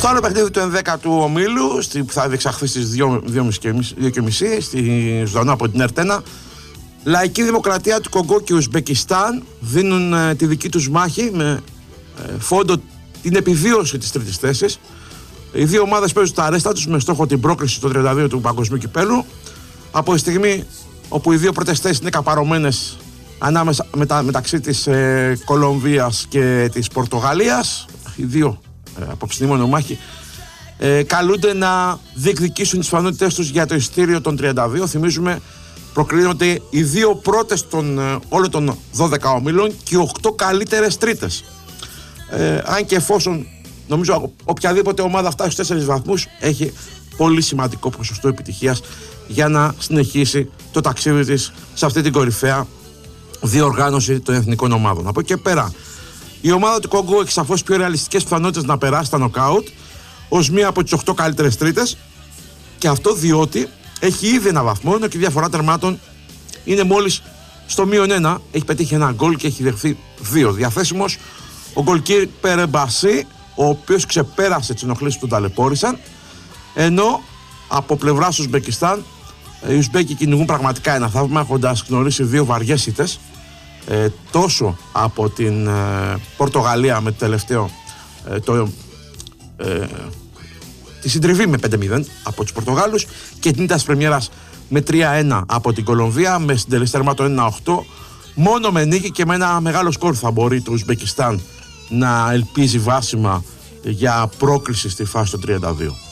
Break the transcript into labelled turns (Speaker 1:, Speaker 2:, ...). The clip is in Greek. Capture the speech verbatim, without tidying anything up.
Speaker 1: Στο άλλο παιχνίδι του ενδέκατου του ομίλου, που θα διεξαχθεί στις δύο και μισή στη Ζωντανό από την Ερτένα, Λαϊκή Δημοκρατία του Κονγκό και Ουσμπεκιστάν δίνουν ε, τη δική τους μάχη με ε, φόντο την επιβίωση της τρίτης θέσης. Οι δύο ομάδες παίζουν τα αρέστα τους με στόχο την πρόκριση στο τριάντα δύο του Παγκοσμίου Κυπέλλου. Από τη στιγμή όπου οι δύο πρώτες θέσεις είναι καπαρωμένες ανάμεσα, μετα, μεταξύ της ε, Κολομβίας και της Πορτογαλίας, οι δύο ε, από τη στιγμή μάχη ε, καλούνται να διεκδικήσουν τις πιθανότητες τους για το εισιτήριο των τριάντα δύο. Θυμίζουμε, προκρίνονται οι δύο πρώτες των ε, όλων των δώδεκα ομίλων και οι οκτώ καλύτερες τρίτες. Ε, αν και εφόσον νομίζω οποιαδήποτε ομάδα φτάσει στους τέσσερις βαθμούς, έχει πολύ σημαντικό ποσοστό επιτυχίας για να συνεχίσει το ταξίδι της σε αυτή την κορυφαία διοργάνωση των εθνικών ομάδων. Από εκεί και πέρα, η ομάδα του Κόγκο έχει σαφώς πιο ρεαλιστικές πιθανότητες να περάσει τα νοκάουτ ως μία από τις οκτώ καλύτερες τρίτες, και αυτό διότι έχει ήδη ένα βαθμό, ενώ και η διαφορά τερμάτων είναι μόλις στο μείον ένα. Έχει πετύχει ένα γκολ και έχει δεχθεί δύο. Διαθέσιμος ο γκολκίπερ Μπασί, ο οποίος ξεπέρασε τις ενοχλήσεις που τον ταλαιπώρησαν, ενώ από πλευράς του Ουσμπεκιστάν οι Ουσμπέκοι κυνηγούν πραγματικά ένα θαύμα, έχοντας γνωρίσει δύο βαριές ήττες, ε, τόσο από την ε, Πορτογαλία με το τελευταίο ε, το, ε, τη συντριβή με πέντε μηδέν από τους Πορτογάλους και την ήττα της πρεμιέρας με τρία ένα από την Κολομβία, με συντελεστή τερμάτων ένα οκτώ. Μόνο με νίκη και με ένα μεγάλο σκορ θα μπορεί το Ουσμπεκιστάν να ελπίζει βάσιμα για πρόκριση στη φάση των τριάντα δύο.